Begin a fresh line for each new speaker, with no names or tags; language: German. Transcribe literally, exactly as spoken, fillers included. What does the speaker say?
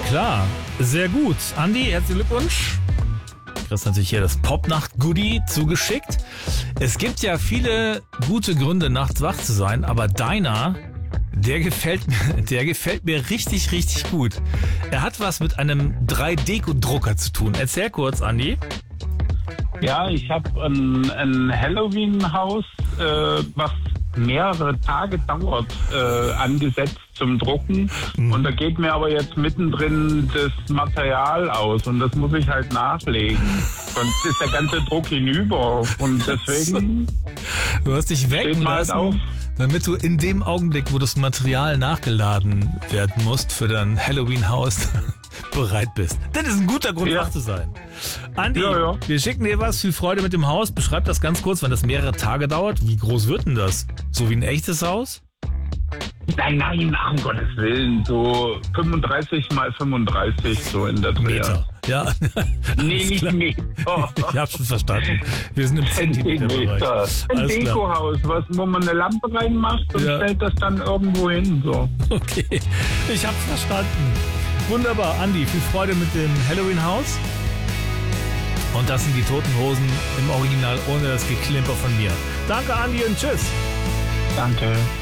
klar. Sehr gut. Andi, herzlichen Glückwunsch. Du kriegst natürlich hier das Popnacht-Goodie zugeschickt. Es gibt ja viele gute Gründe, nachts wach zu sein, aber deiner, der gefällt mir, der gefällt mir richtig, richtig gut. Er hat was mit einem drei D-Drucker zu tun. Erzähl kurz, Andi.
Ja, ich habe ein, ein Halloween-Haus, äh, was mehrere Tage dauert, äh, angesetzt zum Drucken. Mhm. Und da geht mir aber jetzt mittendrin das Material aus und das muss ich halt nachlegen. Sonst ist der ganze Druck hinüber. Und deswegen...
Du hast dich wecken lassen, auf, damit du in dem Augenblick, wo das Material nachgeladen werden musst für dein Halloween-Haus, bereit bist. Das ist ein guter Grund,
ja.
wach zu sein. Andi,
ja, ja.
wir schicken dir was. Viel Freude mit dem Haus. Beschreib das ganz kurz, wenn das mehrere Tage dauert. Wie groß wird denn das? So wie ein echtes Haus?
Nein, nein, um Gottes Willen. So fünfunddreißig mal fünfunddreißig, so in der Dreh.
Meter. Ja.
Nee, nicht Meter.
Ich hab schon verstanden. Wir sind im Zentimeterbereich.
Ein Dekohaus, was, wo man eine Lampe reinmacht und ja. stellt das dann irgendwo hin. So.
Okay, ich hab's verstanden. Wunderbar, Andi, viel Freude mit dem Halloween-Haus. Und das sind die Toten Hosen im Original ohne das Geklimper von mir. Danke, Andi, und tschüss.
Danke.